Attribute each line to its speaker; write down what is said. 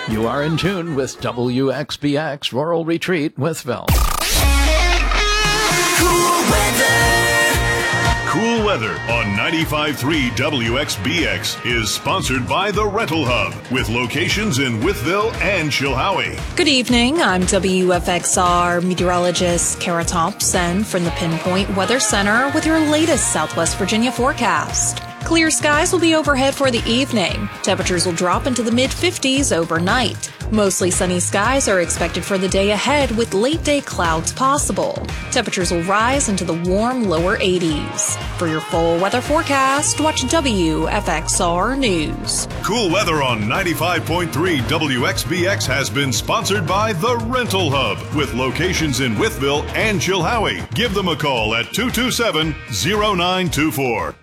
Speaker 1: You are in tune with WXBX Rural Retreat, Wytheville.
Speaker 2: Cool Weather on 95.3 WXBX is sponsored by The Rental Hub, with locations in Wytheville and Chilhowie.
Speaker 3: Good evening. I'm WFXR meteorologist Kara Thompson from the Pinpoint Weather Center with your latest Southwest Virginia forecast. Clear skies will be overhead for the evening. Temperatures will drop into the mid-50s overnight. Mostly sunny skies are expected for the day ahead with late-day clouds possible. Temperatures will rise into the warm lower 80s. For your full weather forecast, watch WFXR News.
Speaker 2: Cool Weather on 95.3 WXBX has been sponsored by The Rental Hub, with locations in Wytheville and Chilhowie. Give them a call at 227-0924.